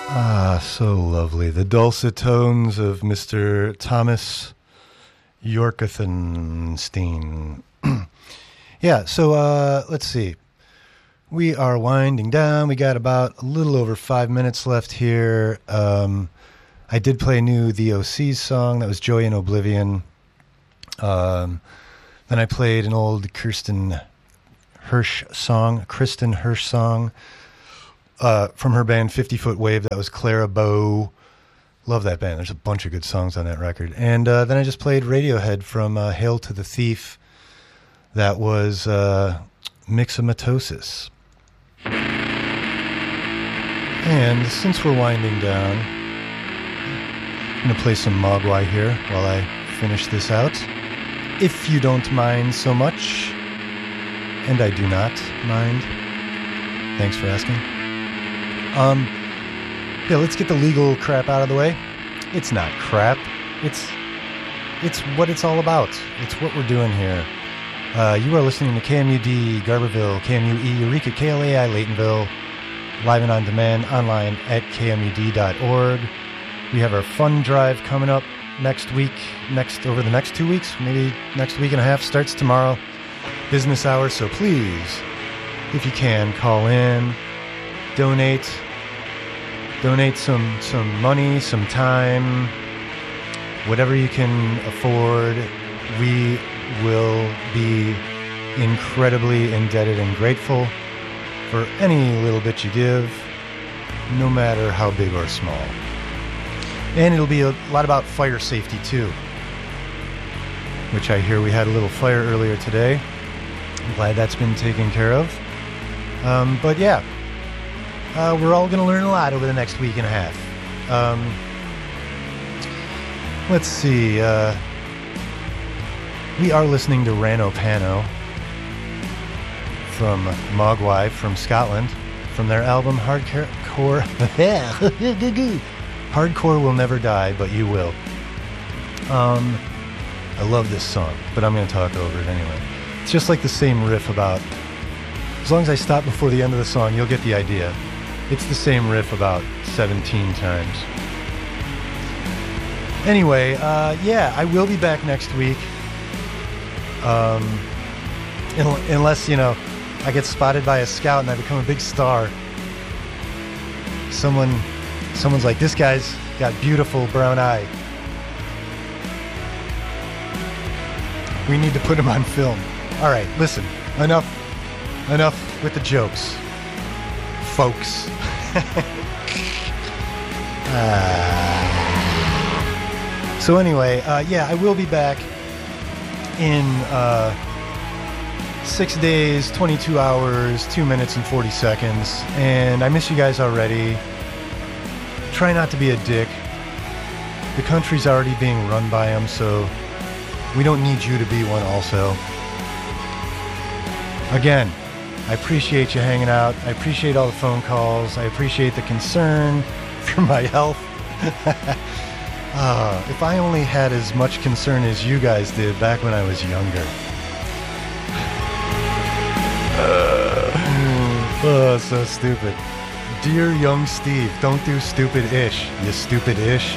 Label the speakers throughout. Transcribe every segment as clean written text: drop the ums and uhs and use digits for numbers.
Speaker 1: Ah, so lovely. The dulcet tones of Mr. Thomas Yorkathenstein. Yeah, so let's see. We are winding down. We got about a little over 5 minutes left here. I did play a new The OC's song. That was Joy in Oblivion. Then I played an old Kristen Hirsch song from her band 50 Foot Wave. That was Clara Bow. Love that band. There's a bunch of good songs on that record. And then I just played Radiohead from Hail to the Thief. That was Myxomatosis. And since we're winding down, I'm going to play some Mogwai here while I finish this out. If you don't mind so much. And I do not mind. Thanks for asking. Yeah, let's get the legal crap out of the way. It's not crap. It's what it's all about. It's what we're doing here. You are listening to KMUD Garberville, KMUE Eureka, KLAI Laytonville, live and on demand online at kmud.org. We have our fun drive coming up over the next 2 weeks, maybe next week and a half. Starts tomorrow, business hours. So please, if you can, call in, donate some money, some time, whatever you can afford. We will be incredibly indebted and grateful for any little bit you give, no matter how big or small. And it'll be a lot about fire safety too, which I hear we had a little fire earlier today. I'm glad that's been taken care of. But yeah, we're all going to learn a lot over the next week and a half. Let's see. We are listening to Rano Pano from Mogwai from Scotland, from their album Hardcore. Hardcore Will Never Die, But You Will. I love this song, but I'm going to talk over it anyway. It's just like the same riff about... As long as I stop before the end of the song, you'll get the idea. It's the same riff about 17 times. Anyway, yeah, I will be back next week. Unless, I get spotted by a scout and I become a big star. Someone's like, this guy's got beautiful brown eye. We need to put him on film. All right, listen, enough with the jokes, folks. So anyway, yeah, I will be back in 6 days, 22 hours, 2 minutes and 40 seconds. And I miss you guys already. Try not to be a dick. The country's already being run by them, so we don't need you to be one also. Again, I appreciate you hanging out. I appreciate all the phone calls. I appreciate the concern for my health. If I only had as much concern as you guys did back when I was younger. Oh, so stupid. Dear young Steve, don't do stupid-ish, you stupid-ish.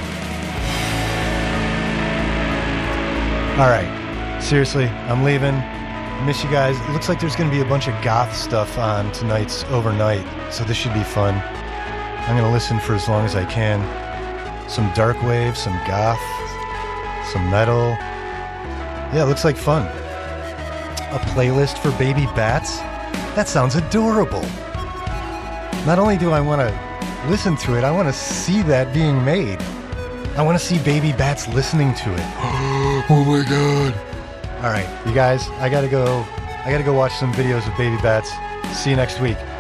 Speaker 1: Alright, seriously, I'm leaving. Miss you guys. It looks like there's going to be a bunch of goth stuff on tonight's overnight, so this should be fun. I'm going to listen for as long as I can. Some dark wave, some goth, some metal. Yeah, it looks like fun. A playlist for baby bats? That sounds adorable. Not only do I want to listen to it, I want to see that being made. I want to see baby bats listening to it. Oh my god. All right, you guys, I got to go watch some videos of baby bats. See you next week.